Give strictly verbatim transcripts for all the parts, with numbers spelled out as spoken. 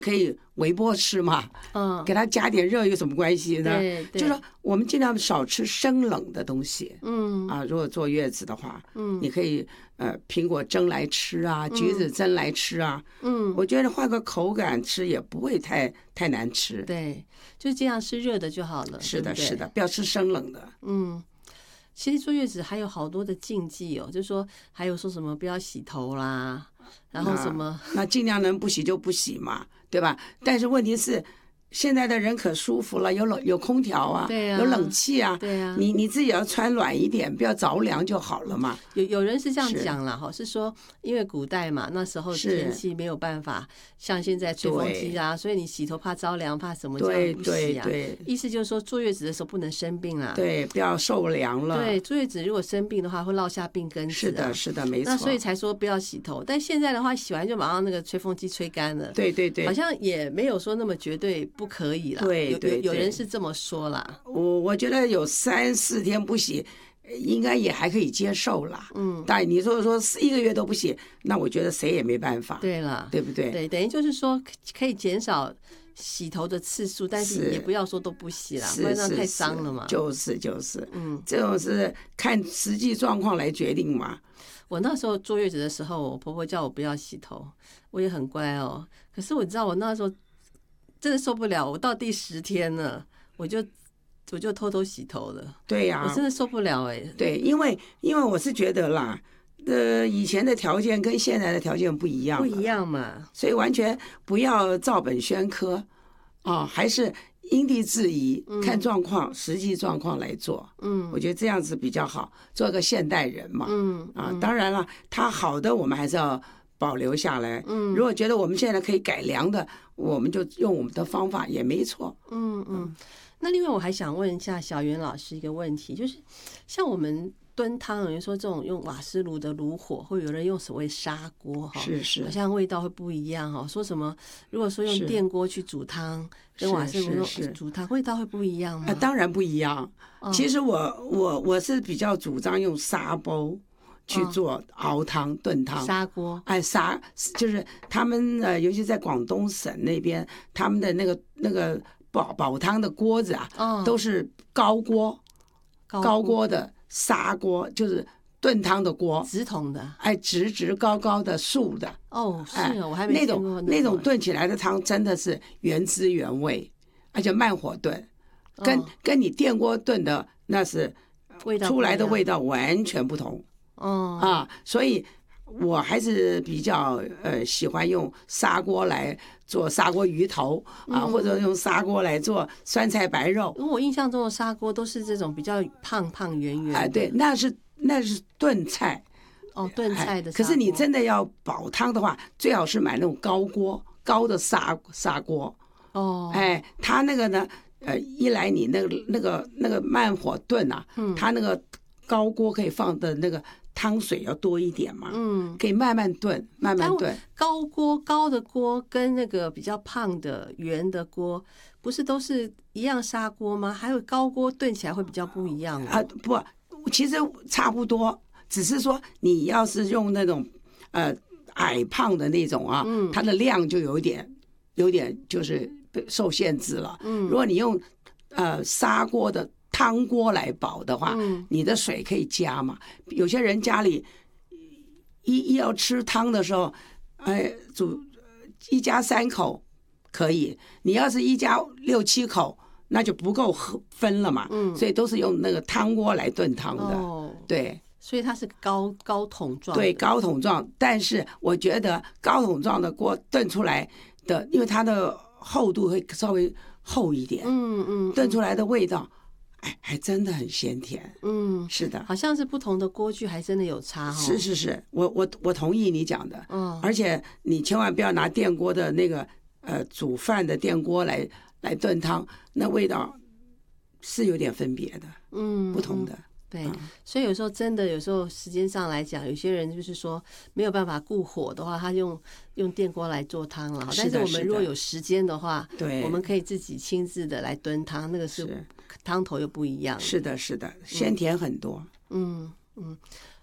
可以微波吃嘛，嗯，给它加点热有什么关系呢？ 对， 就是说我们尽量少吃生冷的东西，嗯啊，如果坐月子的话，嗯，你可以呃苹果蒸来吃啊，橘子蒸来吃啊，嗯，我觉得换个口感吃也不会太太难吃， 对，就尽量吃热的就好了。 是的， 对对是的，不要吃生冷的， 嗯。其实坐月子还有好多的禁忌哦，就是说还有说什么不要洗头啦，然后什么那, 那尽量能不洗就不洗嘛，对吧？但是问题是现在的人可舒服了，有冷有空调啊， 对啊， 有冷气啊， 对啊， 你你自己要穿暖一点，不要着凉就好了嘛。 有有人是这样讲啦，哈，是说因为古代嘛，那时候天气没有办法像现在吹风机啊，所以你洗头怕着凉，怕什么这样不洗啊。 对对对， 意思就是说坐月子的时候不能生病啦， 对，不要受凉了。 对，坐月子如果生病的话，会落下病根子、啊。 是的，是的，没错。 那所以才说不要洗头，但现在的话，洗完就马上那个吹风机吹干了。 对对对， 好像也没有说那么绝对不可以啦。 对对， 有有人是这么说啦。 我我觉得有三四天不洗，应该也还可以接受啦。嗯，但你说说一个月都不洗，那我觉得谁也没办法。 对了， 对不对？ 对，等于就是说可以减少洗头的次数，但是也不要说都不洗啦，不然那太脏了嘛。 就是就是，嗯，这种是看实际状况来决定嘛。 我那时候坐月子的时候，我婆婆叫我不要洗头，我也很乖哦。可是我知道我那时候真的受不了，我到第十天了，我就我就偷偷洗头了。 对呀、啊， 我真的受不了哎、欸。 对，因为因为我是觉得啦，呃，以前的条件跟现在的条件不一样， 不一样嘛， 所以完全不要照本宣科啊、哦，还是因地制宜，嗯、看状况、实际状况来做。嗯，我觉得这样子比较好，做个现代人嘛。嗯啊，嗯当然了，他好的我们还是要保留下来。嗯，如果觉得我们现在可以改良的，我们就用我们的方法也没错。 嗯嗯。那另外我还想问一下小袁老师一个问题，就是像我们炖汤，有人说这种用瓦斯炉的炉火，或有人用所谓砂锅哈， 是是， 好像味道会不一样哈。说什么如果说用电锅去煮汤，跟瓦斯炉煮汤味道会不一样吗？ 啊，当然不一样。哦、其实我我我是比较主张用砂煲去做熬汤、炖汤。 砂锅， 哎，砂就是他们呃，尤其在广东省那边，他们的那个那个煲煲汤的锅子啊，哦、都是高锅，高, 高锅的砂锅，就是炖汤的锅， 直筒的， 哎，直直高高的竖的。 哦，是哦，哎、我还没见过那种那种炖起来的汤，真的是原汁原味，而且慢火炖，跟、哦、跟你电锅炖的那是出来的味道完全不同。哦啊，所以我还是比较呃喜欢用砂锅来做砂锅鱼头啊，嗯、或者用砂锅来做酸菜白肉。 我印象中的砂锅都是这种比较胖胖圆圆。 哎，对，那是那是炖菜。 哦，炖菜的、哎。 可是你真的要煲汤的话，最好是买那种高锅高的砂砂锅。哦，哎，它那个呢，呃，一来你那个那个那个慢火炖啊，嗯，它那个高锅可以放的那个。汤水要多一点嘛，嗯，可以慢慢炖，慢慢炖。 高锅高的锅跟那个比较胖的圆的锅，不是都是一样砂锅吗？还有高锅炖起来会比较不一样啊？不，其实差不多，只是说你要是用那种呃矮胖的那种啊，嗯，它的量就有点有点就是受限制了。嗯，如果你用呃砂锅的。汤锅来煲的话，嗯、你的水可以加嘛？有些人家里一一要吃汤的时候，哎，煮一家三口可以。你要是一家六七口，那就不够分了嘛。嗯，所以都是用那个汤锅来炖汤的。哦，对， 所以它是高高桶状。 对，高桶状。但是我觉得高桶状的锅炖出来的，因为它的厚度会稍微厚一点。嗯嗯，炖出来的味道。哎，还真的很鲜甜。嗯，是的， 好像是不同的锅具还真的有差哦。 是是是，我我我同意你讲的。嗯，而且你千万不要拿电锅的那个呃煮饭的电锅来来炖汤，那味道是有点分别的。嗯，不同的。 对，所以有时候真的有时候时间上来讲，有些人就是说没有办法顾火的话，他用用电锅来做汤了。但是我们如果有时间的话， 对， 我们可以自己亲自的来炖汤，那个是汤头又不一样。 是的，是的，鲜甜很多。 嗯嗯，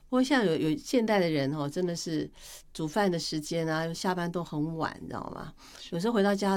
不过像有有现代的人哦，真的是煮饭的时间啊，下班都很晚，你知道吗？有时候回到家